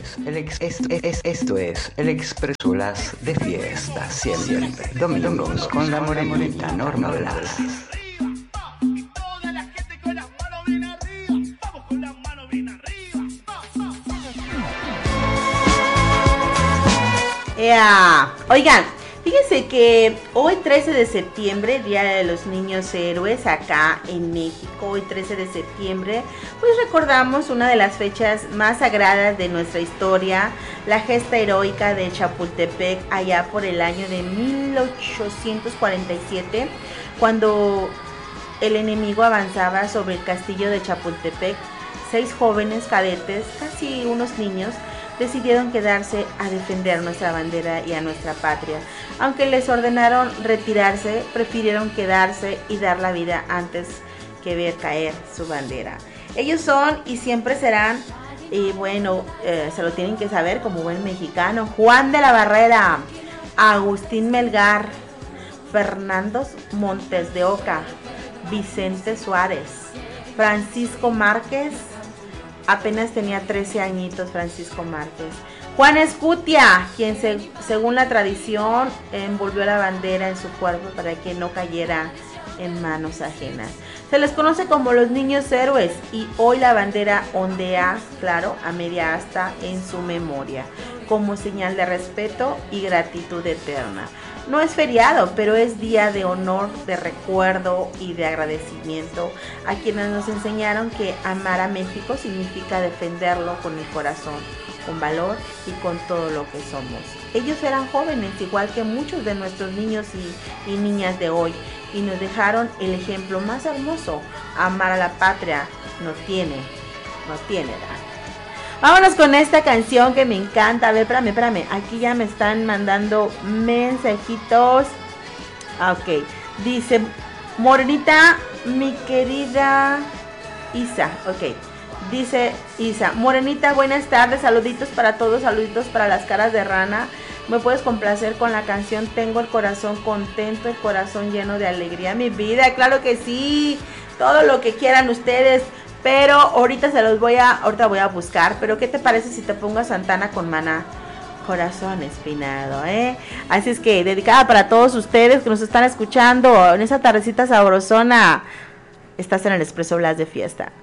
Esto es el Expreso Blas de fiesta, siempre. Domingos con la morenita Norma Blas. Oigan, fíjense que hoy 13 de septiembre, Día de los Niños Héroes acá en México, hoy 13 de septiembre, pues recordamos una de las fechas más sagradas de nuestra historia, la gesta heroica de Chapultepec allá por el año de 1847, cuando el enemigo avanzaba sobre el castillo de Chapultepec. 6 jóvenes cadetes, casi unos niños, decidieron quedarse a defender nuestra bandera y a nuestra patria. Aunque les ordenaron retirarse, prefirieron quedarse y dar la vida antes que ver caer su bandera. Ellos son y siempre serán, y bueno, se lo tienen que saber como buen mexicano: Juan de la Barrera, Agustín Melgar, Fernando Montes de Oca, Vicente Suárez, Francisco Márquez. Apenas tenía 13 añitos Francisco Márquez. Juan Escutia, quien según la tradición envolvió la bandera en su cuerpo para que no cayera en manos ajenas. Se les conoce como los niños héroes y hoy la bandera ondea, claro, a media asta en su memoria, como señal de respeto y gratitud eterna. No es feriado, pero es día de honor, de recuerdo y de agradecimiento a quienes nos enseñaron que amar a México significa defenderlo con el corazón, con valor y con todo lo que somos. Ellos eran jóvenes, igual que muchos de nuestros niños y niñas de hoy, y nos dejaron el ejemplo más hermoso: amar a la patria no tiene edad. Vámonos con esta canción que me encanta. A ver, espérame. Aquí ya me están mandando mensajitos. Ok. Dice, Morenita, mi querida Isa. Ok. Dice Isa, Morenita, buenas tardes. Saluditos para todos, saluditos para las caras de rana. ¿Me puedes complacer con la canción Tengo el corazón contento, el corazón lleno de alegría, mi vida? Claro que sí. Todo lo que quieran ustedes. Pero ahorita voy a buscar. Pero ¿qué te parece si te pongo a Santana con Maná? Corazón espinado, Así es que dedicada para todos ustedes que nos están escuchando en esa tardecita sabrosona. Estás en el Expreso Blas de fiesta.